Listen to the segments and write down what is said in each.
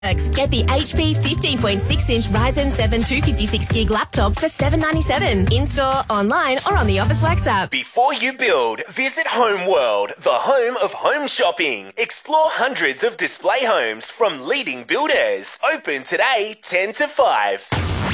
Get the HP 15.6-inch Ryzen 7 256GB laptop for $797. In-store, online, or on the Officeworks app. Before you build, visit Homeworld, the home of home shopping. Explore hundreds of display homes from leading builders. Open today, 10 to 5.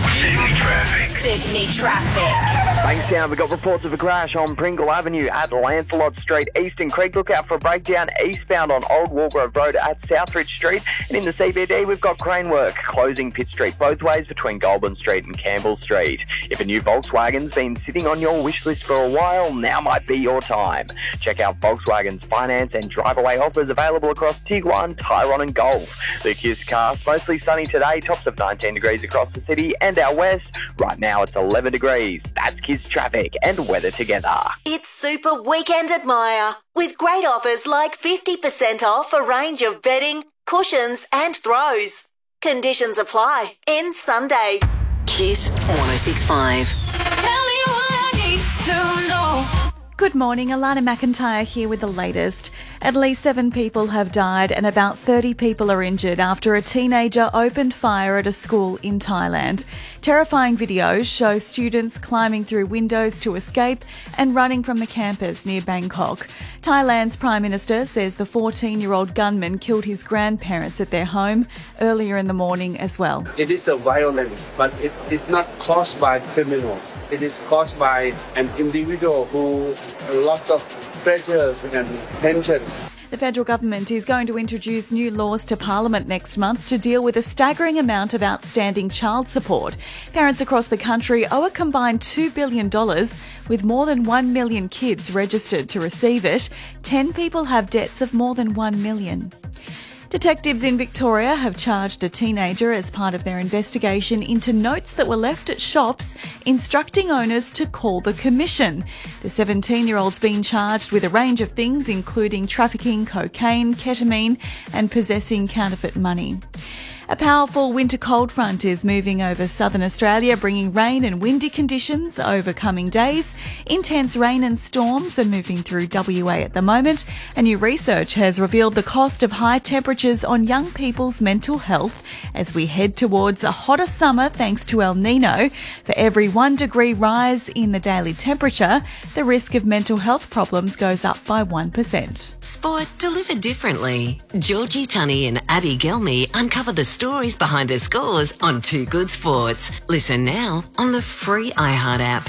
Sydney traffic. Bankstown, we've got reports of a crash on Pringle Avenue at Lancelot Street East in Creek. Look out for a breakdown eastbound on Old Walgrove Road at Southridge Street. And in the CBD, we've got crane work closing Pitt Street both ways between Goulburn Street and Campbell Street. If a new Volkswagen's been sitting on your wish list for a while, now might be your time. Check out Volkswagen's finance and drive-away offers available across Tiguan, Tyrone and Golf. The Kiss cast, mostly sunny today, tops of 19 degrees across the city and our west. Right now it's 11 degrees. That's Kiss traffic and weather together. It's Super Weekend at Myer, with great offers like 50% off a range of bedding, cushions and throws. Conditions apply. End Sunday. Kiss 106.5. Tell me what I need to know. Good morning, Alana McIntyre here with the latest. At least 7 people have died and about 30 people are injured after a teenager opened fire at a school in Thailand. Terrifying videos show students climbing through windows to escape and running from the campus near Bangkok. Thailand's Prime Minister says the 14-year-old gunman killed his grandparents at their home earlier in the morning as well. It is a violence, but it is not caused by criminals. It is caused by an individual who lots of pressures and tensions. The federal government is going to introduce new laws to Parliament next month to deal with a staggering amount of outstanding child support. Parents across the country owe a combined $2 billion, with more than 1 million kids registered to receive it. 10 people have debts of more than $1 million. Detectives in Victoria have charged a teenager as part of their investigation into notes that were left at shops instructing owners to call the Commission. The 17-year-old's been charged with a range of things, including trafficking cocaine, ketamine, and possessing counterfeit money. A powerful winter cold front is moving over southern Australia, bringing rain and windy conditions over coming days. Intense rain and storms are moving through WA at the moment. And new research has revealed the cost of high temperatures on young people's mental health as we head towards a hotter summer thanks to El Nino. For every 1 degree rise in the daily temperature, the risk of mental health problems goes up by 1%. Sport delivered differently. Georgie Tunney and Abby Gelmy uncover the stories behind the scores on Too Good Sports. Listen now on the free iHeart app.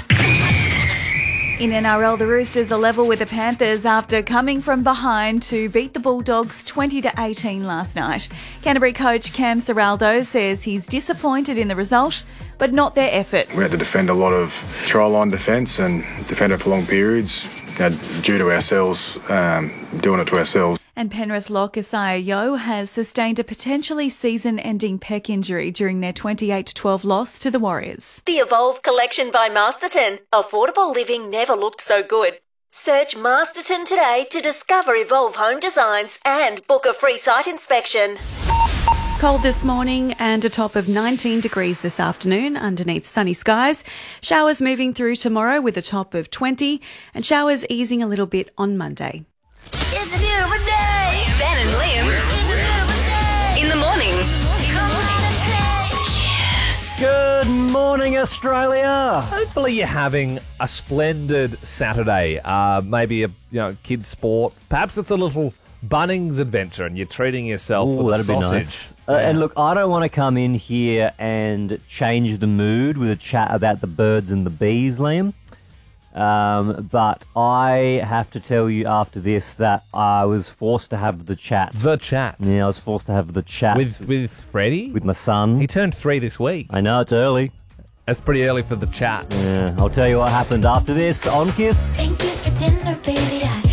In NRL, the Roosters are level with the Panthers after coming from behind to beat the Bulldogs 20-18 last night. Canterbury coach Cam Serraldo says he's disappointed in the result, but not their effort. We had to defend a lot of try line defence and defend it for long periods, due to ourselves, doing it to ourselves. And Penrith lock Isaiah Yeo has sustained a potentially season-ending pec injury during their 28-12 loss to the Warriors. The Evolve collection by Masterton. Affordable living never looked so good. Search Masterton today to discover Evolve home designs and book a free site inspection. Cold this morning and a top of 19 degrees this afternoon underneath sunny skies. Showers moving through tomorrow with a top of 20 and showers easing a little bit on Monday. It's a beautiful day. Ben and Liam. It's a beautiful day. In the morning. Come on and play. Good morning, Australia. Hopefully you're having a splendid Saturday. Maybe a kids' sport. Perhaps it's a little Bunnings adventure and you're treating yourself with a sausage. Be nice. And look, I don't want to come in here and change the mood with a chat about the birds and the bees, Liam. But I have to tell you after this that I was forced to have the chat. The chat? Yeah, I was forced to have the chat. With Freddie? With my son. He turned 3 this week. I know, it's early. That's pretty early for the chat. Yeah, I'll tell you what happened after this on Kiss. Thank you for dinner, baby.